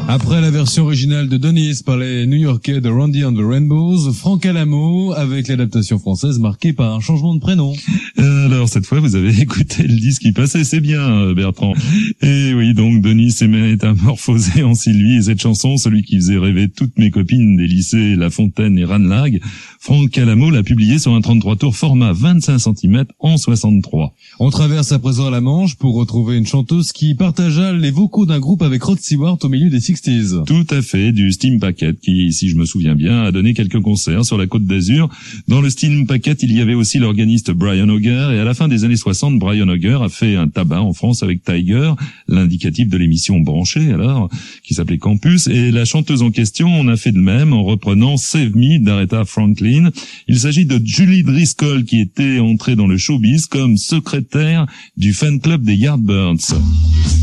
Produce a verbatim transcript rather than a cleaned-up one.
Après la version originale de Denise par les New-Yorkais de Randy and the Rainbows, Franck Alamo avec l'adaptation française marquée par un changement de prénom. Euh, alors cette fois vous avez écouté le disque qui passait, c'est bien Bertrand. Et oui, donc Denise s'est métamorphosé en Sylvie, et cette chanson, celui qui faisait rêver toutes mes copines des lycées La Fontaine et Ranelagh, Franck Alamo l'a publié sur un trente-trois tours format vingt-cinq centimètres en soixante-trois. On traverse à présent la Manche pour retrouver une chanteuse qui partagea les vocaux d'un groupe avec Rod Stewart au milieu des sixties. Tout à fait, du Steam Packet qui, si je me souviens bien, a donné quelques concerts sur la Côte d'Azur. Dans le Steam Packet, il y avait aussi l'organiste Brian Auger, et à la fin des années soixante, Brian Auger a fait un tabac en France avec Tiger, l'indicatif de l'émission Branchée alors, qui s'appelait Campus, et la chanteuse en question en a fait de même en reprenant Save Me d'Aretha Franklin. Il s'agit de Julie Driscoll qui était entrée dans le showbiz comme secrétaire du fan club des Yardbirds.